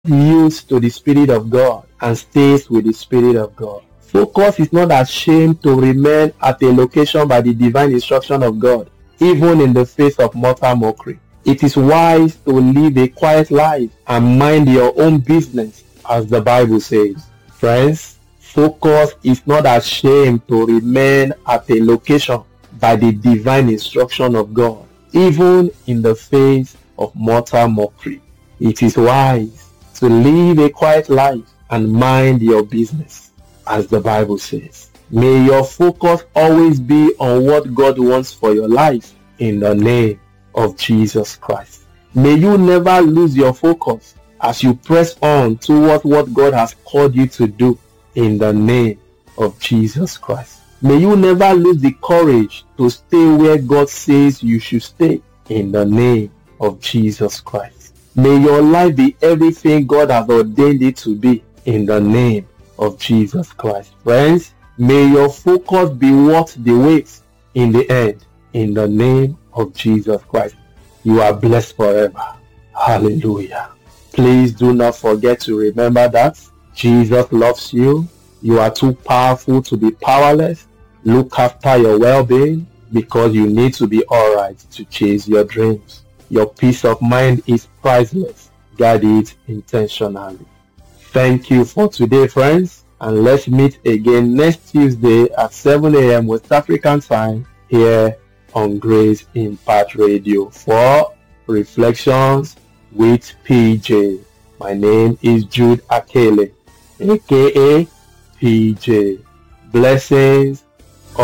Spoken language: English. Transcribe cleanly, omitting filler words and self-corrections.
yields to the Spirit of God and stays with the Spirit of God. Focus is not ashamed to remain at a location by the divine instruction of God, even in the face of mortal mockery. It is wise to live a quiet life and mind your own business, as the Bible says. Friends, focus is not ashamed to remain at a location by the divine instruction of God, even in the face of mortal mockery. It is wise to live a quiet life and mind your business, as the Bible says. May your focus always be on what God wants for your life, in the name of Jesus Christ. May you never lose your focus as you press on towards what God has called you to do, in the name of Jesus Christ. May you never lose the courage to stay where God says you should stay, in the name of Jesus Christ. May your life be everything God has ordained it to be, in the name of Jesus Christ. Friends, may your focus be worth the wait in the end, in the name of Jesus Christ. You are blessed forever. Hallelujah. Please do not forget to remember that Jesus loves you. You are too powerful to be powerless. Look after your well-being, because you need to be alright to chase your dreams. Your peace of mind is priceless. Guard it intentionally. Thank you for today, friends, and let's meet again next Tuesday at 7 a.m. West African time here on Grace Impact Radio for Reflections with PJ. My name is Jude Akele, aka PJ. Blessings